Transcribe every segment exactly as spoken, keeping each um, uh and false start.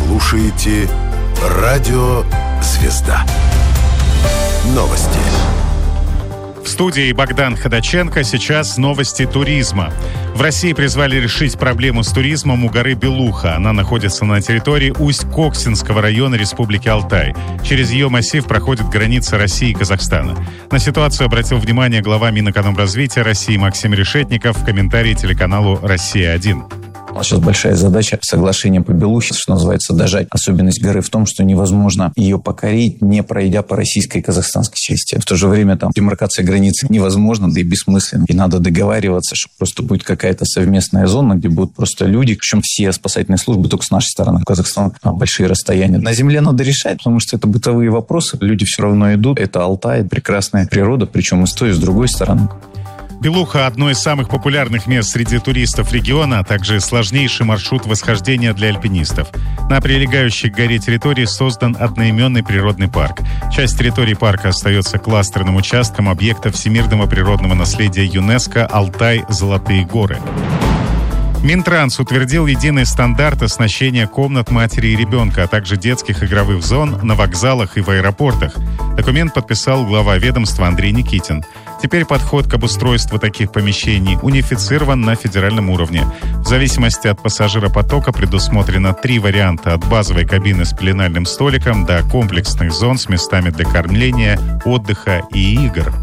слушаете радио «Звезда». Новости. В студии Богдан Ходаченко. Сейчас новости туризма. В России призвали решить проблему с туризмом у горы Белуха. Она находится на территории Усть-Коксинского района Республики Алтай. Через ее массив проходит граница России и Казахстана. На ситуацию обратил внимание глава Минэкономразвития России Максим Решетников в комментарии телеканалу «Россия-один». У нас сейчас большая задача соглашения по Белухе, что называется, дожать. Особенность горы в том, что невозможно ее покорить, не пройдя по российской и казахстанской части. В то же время там демаркация границы невозможна, да и бессмысленно. И надо договариваться, что просто будет какая-то совместная зона, где будут просто люди, причем все спасательные службы только с нашей стороны. Казахстан большие расстояния. На земле надо решать, потому что это бытовые вопросы. Люди все равно идут. Это Алтай, прекрасная природа, причем и с той, и с другой стороны. Белуха – одно из самых популярных мест среди туристов региона, а также сложнейший маршрут восхождения для альпинистов. На прилегающей к горе территории создан одноименный природный парк. Часть территории парка остается кластерным участком объекта всемирного природного наследия ЮНЕСКО «Алтай-Золотые горы». Минтранс утвердил единый стандарт оснащения комнат матери и ребенка, а также детских игровых зон на вокзалах и в аэропортах. Документ подписал глава ведомства Андрей Никитин. Теперь подход к обустройству таких помещений унифицирован на федеральном уровне. В зависимости от пассажиропотока предусмотрено три варианта: от базовой кабины с пеленальным столиком до комплексных зон с местами для кормления, отдыха и игр.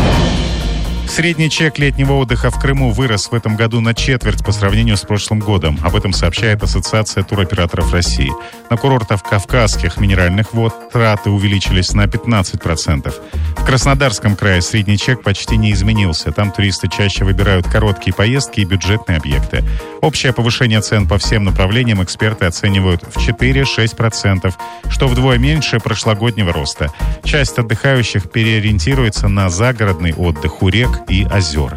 Средний чек летнего отдыха в Крыму вырос в этом году на четверть по сравнению с прошлым годом. Об этом сообщает Ассоциация туроператоров России. На курортах Кавказских минеральных вод траты увеличились на пятнадцать процентов. В Краснодарском крае средний чек почти не изменился. Там туристы чаще выбирают короткие поездки и бюджетные объекты. Общее повышение цен по всем направлениям эксперты оценивают в четыре-шесть процентов, что вдвое меньше прошлогоднего роста. Часть отдыхающих переориентируется на загородный отдых у рек и озер.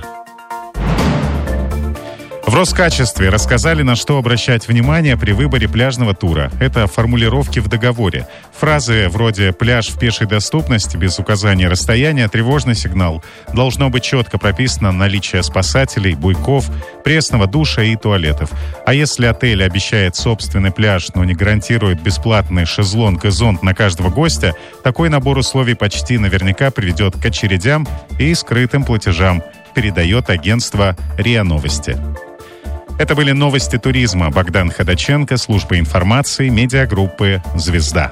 В Роскачестве рассказали, на что обращать внимание при выборе пляжного тура. Это формулировки в договоре. Фразы вроде «пляж в пешей доступности» без указания расстояния, тревожный сигнал. Должно быть четко прописано наличие спасателей, буйков, пресного душа и туалетов. А если отель обещает собственный пляж, но не гарантирует бесплатный шезлонг и зонт на каждого гостя, такой набор условий почти наверняка приведет к очередям и скрытым платежам, передает агентство РИА Новости. Это были новости туризма. Богдан Ходаченко, служба информации, медиагруппы «Звезда».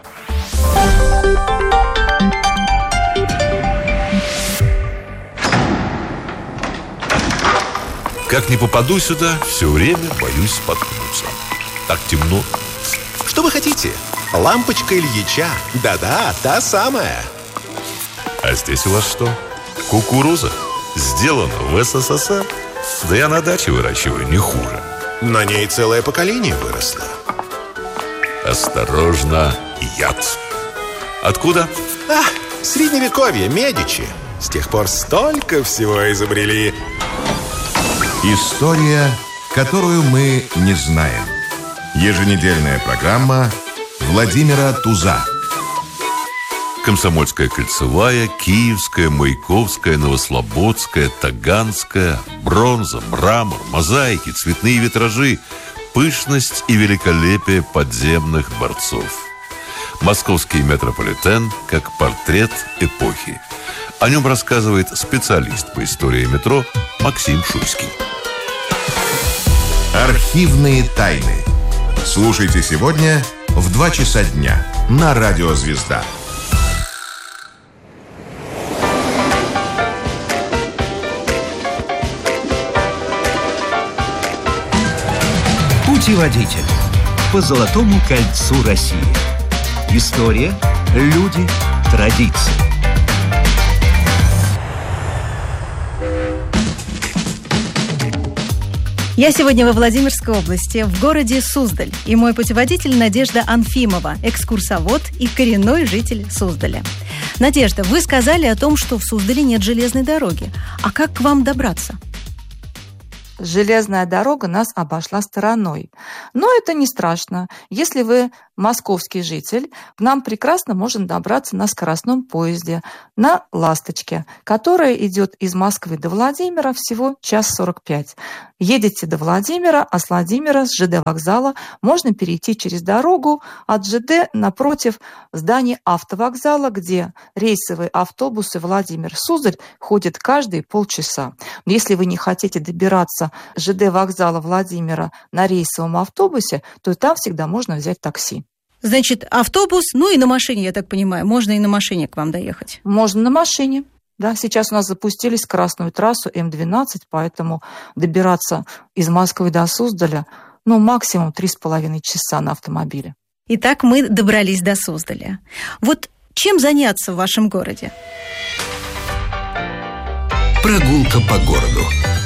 Как не попаду сюда, все время боюсь споткнуться. Так темно. Что вы хотите? Лампочка Ильича. Да-да, та самая. А здесь у вас что? Кукуруза. Сделана в СССР. Да я на даче выращиваю не хуже. На ней целое поколение выросло. Осторожно, яд. Откуда? А, средневековье, Медичи. С тех пор столько всего изобрели. История, которую мы не знаем. Еженедельная программа Владимира Туза. Комсомольская кольцевая, Киевская, Маяковская, Новослободская, Таганская, бронза, мрамор, мозаики, цветные витражи, пышность и великолепие подземных дворцов. Московский метрополитен как портрет эпохи. О нем рассказывает специалист по истории метро Максим Шуйский. Архивные тайны. Слушайте сегодня в два часа дня на Радио «Звезда». Путеводитель по Золотому кольцу России. История, люди, традиции. Я сегодня во Владимирской области, в городе Суздаль. И мой путеводитель Надежда Анфимова, экскурсовод и коренной житель Суздаля. Надежда, вы сказали о том, что в Суздале нет железной дороги. А как к вам добраться? железная дорога нас обошла стороной. Но это не страшно. Если вы московский житель, к нам прекрасно можно добраться на скоростном поезде, на «Ласточке», которая идет из Москвы до Владимира всего час сорок пять. Едете до Владимира, а с Владимира, с ЖД вокзала, можно перейти через дорогу от ЖД напротив здания автовокзала, где рейсовые автобусы Владимир-Суздаль ходят каждые полчаса. Но если вы не хотите добираться с ЖД вокзала Владимира на рейсовом автобусе, то там всегда можно взять такси. Значит, автобус, ну и на машине, я так понимаю, можно и на машине к вам доехать? Можно на машине. Да, сейчас у нас запустили скоростную трассу эм двенадцать, поэтому добираться из Москвы до Суздаля, ну, максимум три с половиной часа на автомобиле. Итак, мы добрались до Суздаля. Вот чем заняться в вашем городе? Прогулка по городу.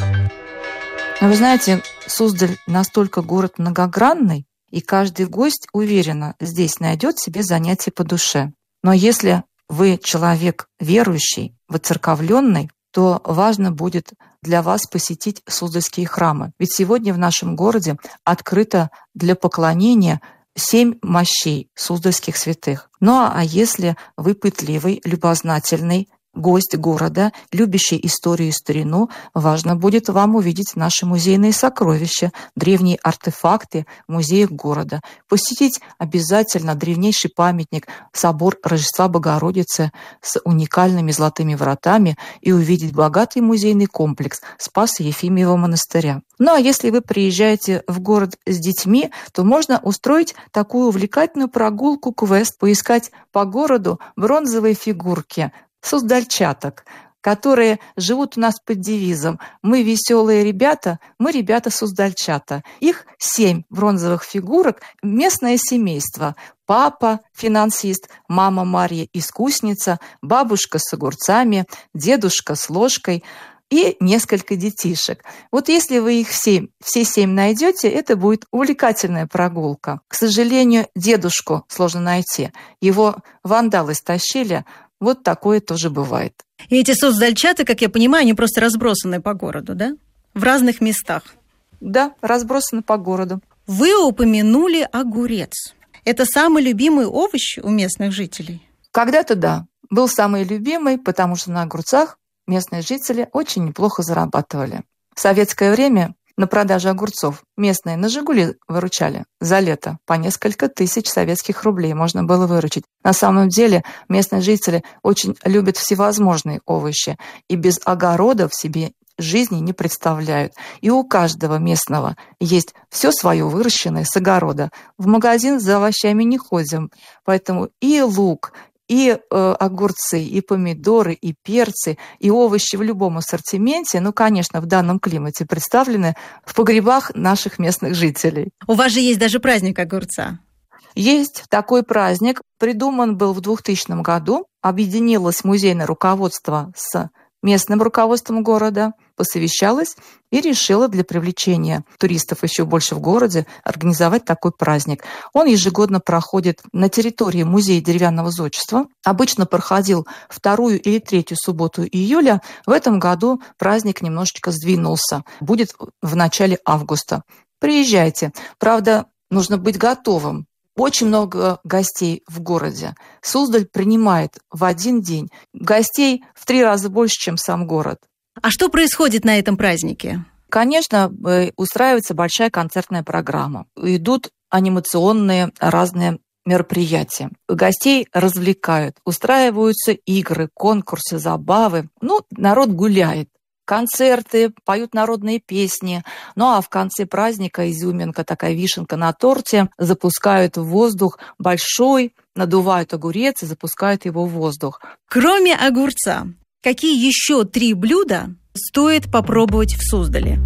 Вы знаете, Суздаль настолько город многогранный, и каждый гость уверенно здесь найдет себе занятие по душе. Но если вы человек верующий, воцерковленный, то важно будет для вас посетить суздальские храмы. Ведь сегодня в нашем городе открыто для поклонения семь мощей суздальских святых. Ну а если вы пытливый, любознательный гость города, любящий историю и старину, важно будет вам увидеть наши музейные сокровища, древние артефакты в музеях города. Посетить обязательно древнейший памятник собор Рождества Богородицы с уникальными золотыми вратами и увидеть богатый музейный комплекс Спасо-Ефимьева монастыря. Ну а если вы приезжаете в город с детьми, то можно устроить такую увлекательную прогулку-квест, поискать по городу бронзовые фигурки суздальчаток, которые живут у нас под девизом «Мы веселые ребята, мы ребята-суздальчата». Их семь бронзовых фигурок, местное семейство. Папа – финансист, мама Марья – искусница, бабушка с огурцами, дедушка с ложкой и несколько детишек. Вот если вы их все, все семь найдете, это будет увлекательная прогулка. К сожалению, дедушку сложно найти. Его вандалы стащили. Вот такое тоже бывает. И эти суздальчата, как я понимаю, они просто разбросаны по городу, да? В разных местах. Да, разбросаны по городу. Вы упомянули огурец. Это самый любимый овощ у местных жителей? Когда-то да. Был самый любимый, потому что на огурцах местные жители очень неплохо зарабатывали. В советское время на продаже огурцов местные на «Жигули» выручали за лето по несколько тысяч советских рублей можно было выручить. На самом деле местные жители очень любят всевозможные овощи и без огородов себе жизни не представляют. И у каждого местного есть все свое выращенное с огорода. В магазин за овощами не ходим, поэтому и лук, и э, огурцы, и помидоры, и перцы, и овощи в любом ассортименте, ну, конечно, в данном климате представлены в погребах наших местных жителей. У вас же есть даже праздник огурца. Есть такой праздник. Придуман был в двухтысячном году. Объединилось музейное руководство с местным руководством города, посовещалась и решила для привлечения туристов еще больше в городе организовать такой праздник. Он ежегодно проходит на территории музея деревянного зодчества. Обычно проходил вторую или третью субботу июля. В этом году праздник немножечко сдвинулся. Будет в начале августа. Приезжайте. Правда, нужно быть готовым. Очень много гостей в городе. Суздаль принимает в один день гостей в три раза больше, чем сам город. А что происходит на этом празднике? Конечно, устраивается большая концертная программа. Идут анимационные разные мероприятия. Гостей развлекают. Устраиваются игры, конкурсы, забавы. Ну, народ гуляет. Концерты, поют народные песни. Ну а в конце праздника изюминка, такая вишенка на торте, запускают в воздух большой, надувают огурец и запускают его в воздух. Кроме огурца, какие еще три блюда стоит попробовать в Суздале?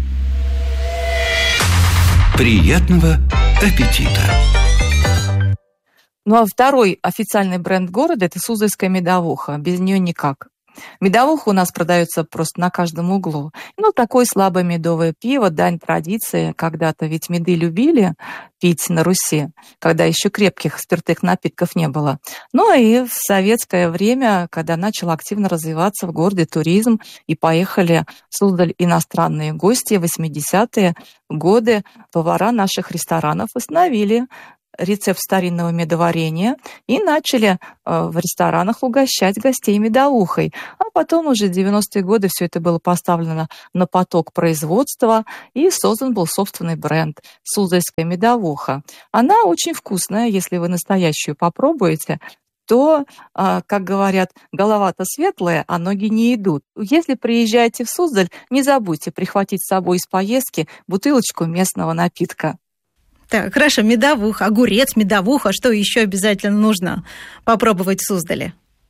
Приятного аппетита! Ну а второй официальный бренд города – это суздальская медовуха. Без нее никак. Медовуха у нас продается просто на каждом углу. Ну, такое слабое медовое пиво, дань традиции. Когда-то ведь меды любили пить на Руси, когда еще крепких спиртных напитков не было. Ну, и в советское время, когда начал активно развиваться в городе туризм, и поехали в Суздаль иностранные гости, в восьмидесятые годы повара наших ресторанов установили рецепт старинного медоварения и начали в ресторанах угощать гостей медовухой. А потом уже в девяностые годы все это было поставлено на поток производства, и создан был собственный бренд «Суздальская медовуха». Она очень вкусная, если вы настоящую попробуете, то, как говорят, голова-то светлая, а ноги не идут. Если приезжаете в Суздаль, не забудьте прихватить с собой из поездки бутылочку местного напитка. Так, хорошо, медовуха, огурец, медовуха. Что еще обязательно нужно попробовать в Суздале?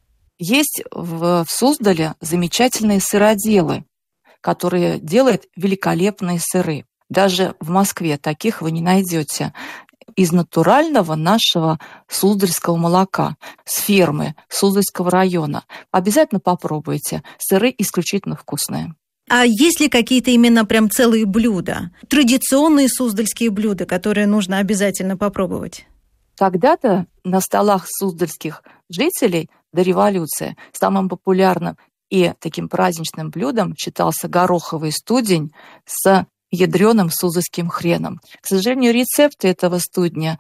Есть в, в Суздале замечательные сыроделы, которые делают великолепные сыры. Даже в Москве таких вы не найдете. Из натурального нашего суздальского молока, с фермы Суздальского района. Обязательно попробуйте. Сыры исключительно вкусные. А есть ли какие-то именно прям целые блюда? Традиционные суздальские блюда, которые нужно обязательно попробовать? Когда-то на столах суздальских жителей до революции самым популярным и таким праздничным блюдом считался гороховый студень с ядреным суздальским хреном. К сожалению, рецепты этого студня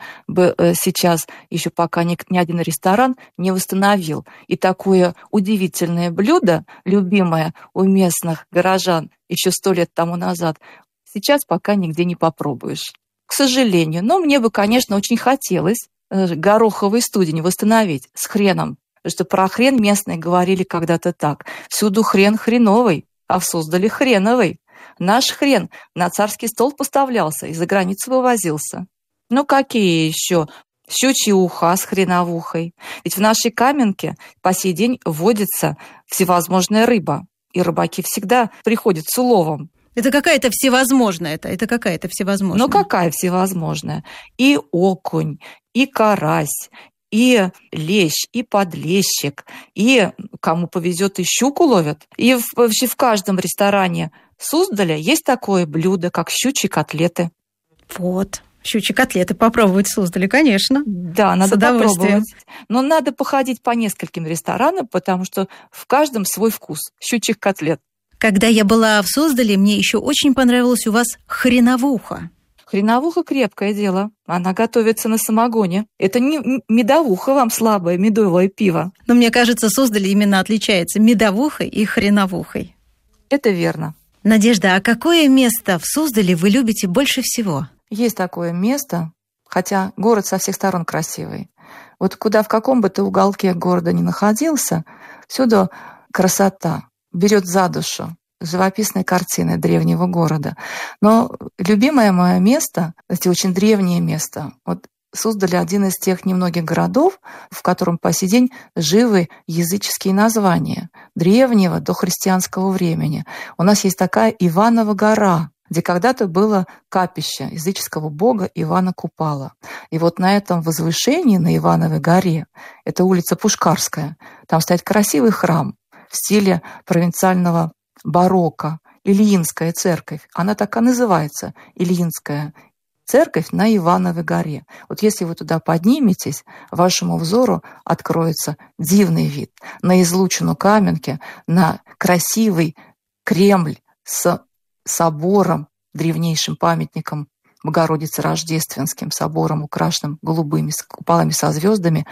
сейчас еще пока ни, ни один ресторан не восстановил. И такое удивительное блюдо, любимое у местных горожан еще сто лет тому назад, сейчас пока нигде не попробуешь. К сожалению. Но мне бы, конечно, очень хотелось гороховый студень восстановить с хреном. Потому что про хрен местные говорили когда-то так. Всюду хрен хреновый, а в Суздале хреновый. Наш хрен на царский стол поставлялся и за границу вывозился. Ну какие еще? Щучьи уха с хреновухой. Ведь в нашей Каменке по сей день водится всевозможная рыба. И рыбаки всегда приходят с уловом. Это какая-то всевозможная, это, это какая-то всевозможная. Ну какая всевозможная? И окунь, и карась, и лещ, и подлещик, и кому повезет, и щуку ловят. И вообще в каждом ресторане Суздаля есть такое блюдо, как щучьи котлеты. Вот, щучьи котлеты попробовать в Суздале, конечно. Да, надо попробовать. Но надо походить по нескольким ресторанам, потому что в каждом свой вкус щучьих котлет. Когда я была в Суздале, мне еще очень понравилась у вас хреновуха. Хреновуха крепкое дело. Она готовится на самогоне. Это не медовуха вам слабое, медовое пиво. Но мне кажется, Суздаль именно отличается медовухой и хреновухой. Это верно. Надежда, а какое место в Суздале вы любите больше всего? Есть такое место, хотя город со всех сторон красивый. Вот куда, в каком бы ты уголке города ни находился, всюду красота берет за душу. Живописной картины древнего города. Но любимое мое место, это очень древнее место. Вот Суздаль один из тех немногих городов, в котором по сей день живы языческие названия древнего дохристианского времени. У нас есть такая Иванова гора, где когда-то было капище языческого бога Ивана Купала. И вот на этом возвышении, на Ивановой горе, это улица Пушкарская, там стоит красивый храм в стиле провинциального барокко, Ильинская церковь. Она так и называется, Ильинская церковь на Ивановой горе. Вот если вы туда подниметесь, вашему взору откроется дивный вид на излучину Каменки, на красивый Кремль с собором, древнейшим памятником Богородицы Рождественским, собором, украшенным голубыми куполами со звездами,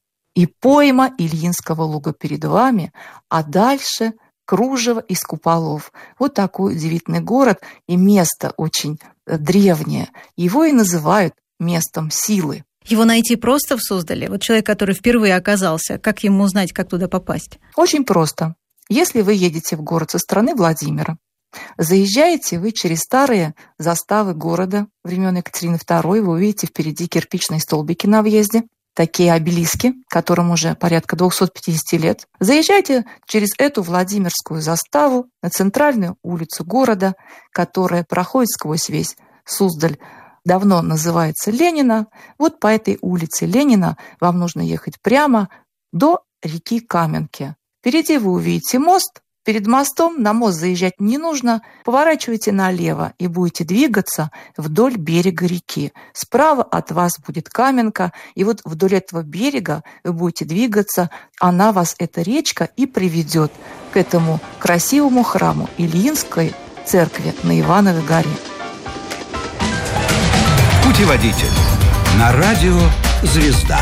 и пойма Ильинского луга перед вами, а дальше кружево из куполов. Вот такой удивительный город, и место очень древнее. Его и называют местом силы. Его найти просто в Суздале? Вот человек, который впервые оказался, как ему узнать, как туда попасть? Очень просто. Если вы едете в город со стороны Владимира, заезжаете вы через старые заставы города времен Екатерины второй, вы увидите впереди кирпичные столбики на въезде, такие обелиски, которым уже порядка двести пятьдесят лет. Заезжайте через эту Владимирскую заставу на центральную улицу города, которая проходит сквозь весь Суздаль. Давно называется Ленина. Вот по этой улице Ленина вам нужно ехать прямо до реки Каменки. Впереди вы увидите мост. Перед мостом на мост заезжать не нужно. Поворачивайте налево и будете двигаться вдоль берега реки. Справа от вас будет Каменка, и вот вдоль этого берега вы будете двигаться. Она вас, эта речка, и приведет к этому красивому храму Ильинской церкви на Ивановой горе. Путеводитель на радио «Звезда».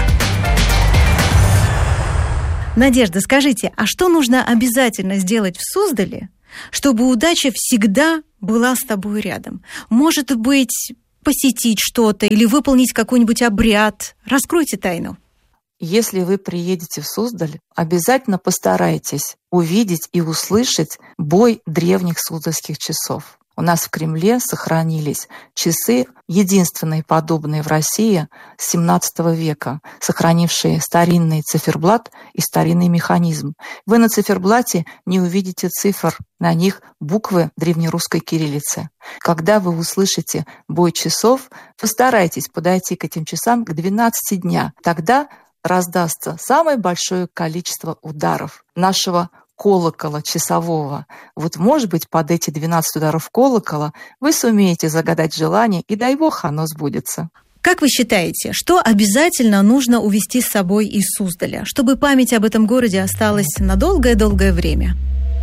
Надежда, скажите, а что нужно обязательно сделать в Суздале, чтобы удача всегда была с тобой рядом? Может быть, посетить что-то или выполнить какой-нибудь обряд? Раскройте тайну. Если вы приедете в Суздаль, обязательно постарайтесь увидеть и услышать бой древних суздальских часов. У нас в Кремле сохранились часы, единственные подобные в России с семнадцатого века, сохранившие старинный циферблат и старинный механизм. Вы на циферблате не увидите цифр, на них буквы древнерусской кириллицы. Когда вы услышите бой часов, постарайтесь подойти к этим часам к двенадцати дня. Тогда раздастся самое большое количество ударов нашего колокола часового. Вот, может быть, под эти двенадцать ударов колокола вы сумеете загадать желание, и дай бог, оно сбудется. Как вы считаете, что обязательно нужно увезти с собой из Суздаля, чтобы память об этом городе осталась на долгое-долгое время?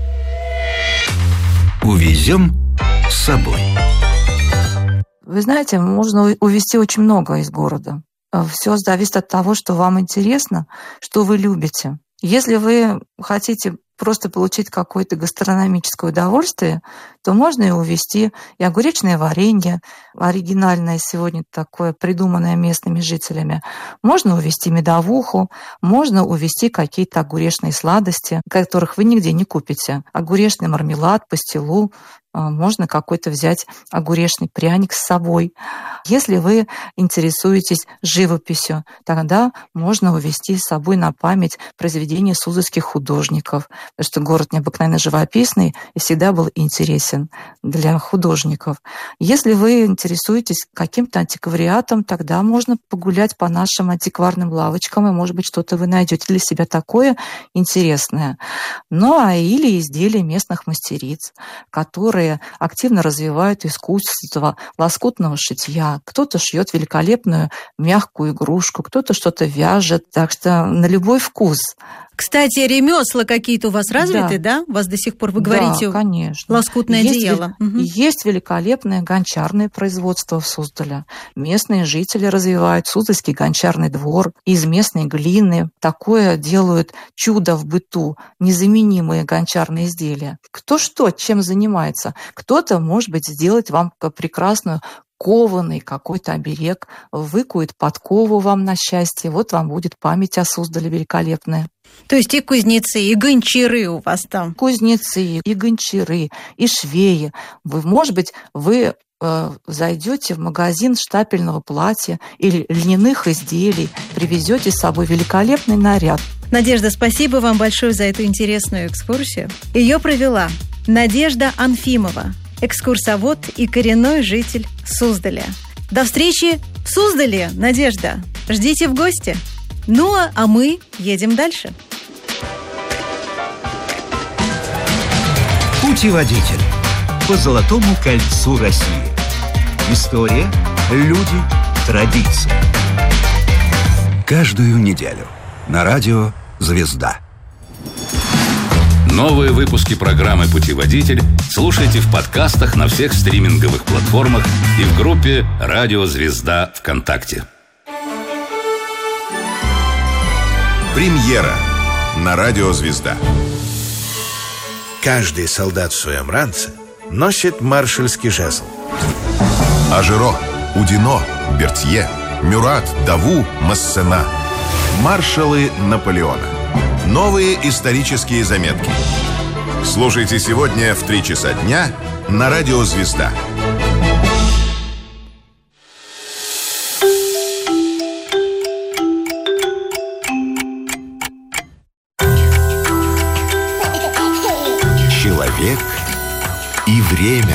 Увезем с собой. Вы знаете, можно увезти очень много из города. Все зависит от того, что вам интересно, что вы любите. Если вы хотите просто получить какое-то гастрономическое удовольствие, то можно и увезти и огуречное варенье, оригинальное сегодня такое, придуманное местными жителями. Можно увезти медовуху, можно увезти какие-то огуречные сладости, которых вы нигде не купите. Огуречный мармелад, пастилу, можно какой-то взять огуречный пряник с собой. Если вы интересуетесь живописью, тогда можно увезти с собой на память произведения суздальских художников, потому что город необыкновенно живописный и всегда был интересен для художников. Если вы интересуетесь каким-то антиквариатом, тогда можно погулять по нашим антикварным лавочкам, и, может быть, что-то вы найдете для себя такое интересное. Ну, а или изделия местных мастериц, которые активно развивают искусство лоскутного шитья. Кто-то шьет великолепную мягкую игрушку, кто-то что-то вяжет. Так что на любой вкус. Кстати, ремесла какие-то у вас развиты, да? да? У вас до сих пор, вы говорите, да, конечно. Лоскутное есть, одеяло. Угу. Есть великолепное гончарное производство в Суздале. Местные жители развивают Суздальский гончарный двор. Из местной глины такое делают чудо в быту, незаменимые гончарные изделия. Кто что, чем занимается? Кто-то, может быть, сделать вам прекрасную кованый какой-то оберег, выкует подкову вам на счастье. Вот вам будет память о Суздале великолепная. То есть и кузнецы, и гончары у вас там? Кузнецы, и гончары, и швеи. Вы, может быть, вы э, зайдете в магазин штапельного платья или льняных изделий, привезете с собой великолепный наряд. Надежда, спасибо вам большое за эту интересную экскурсию. Ее провела Надежда Анфимова, экскурсовод и коренной житель Суздаля. До встречи в Суздале, Надежда. Ждите в гости. Ну, а мы едем дальше. Путеводитель по Золотому кольцу России. История, люди, традиции. Каждую неделю на радио «Звезда». Новые выпуски программы «Путеводитель» слушайте в подкастах на всех стриминговых платформах и в группе «Радио Звезда» ВКонтакте. Премьера на радио «Звезда». Каждый солдат в своем ранце носит маршальский жезл. Ажиро, Удино, Бертье, Мюрат, Даву, Массена. Маршалы Наполеона. Новые исторические заметки. Слушайте сегодня в три часа дня на радио «Звезда». Человек и время.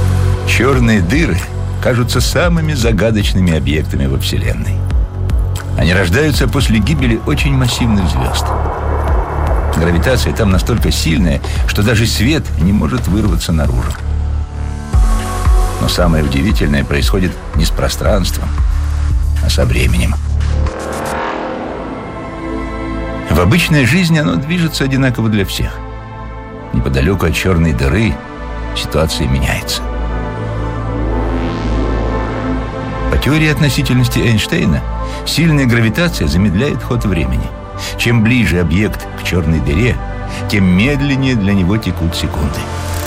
Черные дыры кажутся самыми загадочными объектами во Вселенной. Они рождаются после гибели очень массивных звезд. Гравитация там настолько сильная, что даже свет не может вырваться наружу. Но самое удивительное происходит не с пространством, а со временем. В обычной жизни оно движется одинаково для всех. Неподалеку от черной дыры ситуация меняется. По теории относительности Эйнштейна, сильная гравитация замедляет ход времени. Чем ближе объект к черной дыре, тем медленнее для него текут секунды.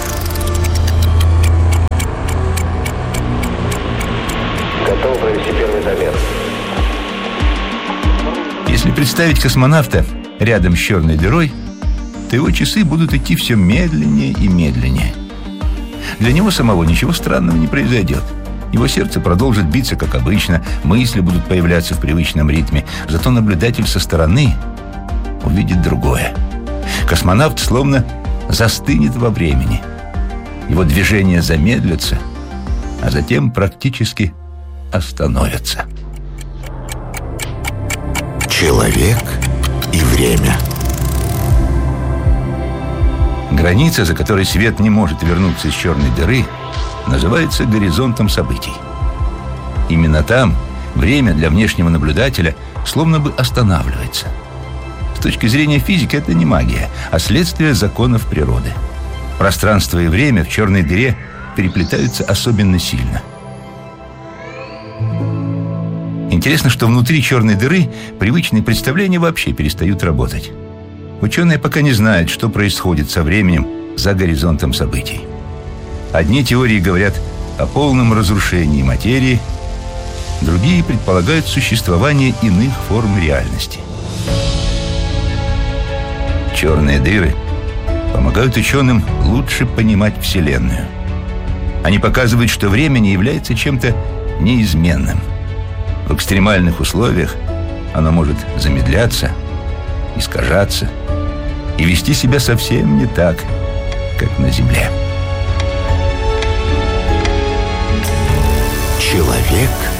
Готов провести первый замер. Если представить космонавта рядом с черной дырой, то его часы будут идти все медленнее и медленнее. Для него самого ничего странного не произойдет. Его сердце продолжит биться, как обычно, мысли будут появляться в привычном ритме. Зато наблюдатель со стороны увидит другое. Космонавт словно застынет во времени. Его движения замедлятся, а затем практически остановятся. Человек и время. Граница, за которой свет не может вернуться из черной дыры, называется горизонтом событий. Именно там время для внешнего наблюдателя словно бы останавливается. С точки зрения физики это не магия, а следствие законов природы. Пространство и время в черной дыре переплетаются особенно сильно. Интересно, что внутри черной дыры привычные представления вообще перестают работать. Ученые пока не знают, что происходит со временем за горизонтом событий. Одни теории говорят о полном разрушении материи, другие предполагают существование иных форм реальности. Черные дыры помогают ученым лучше понимать Вселенную. Они показывают, что время не является чем-то неизменным. В экстремальных условиях оно может замедляться, искажаться и вести себя совсем не так, как на Земле. Человек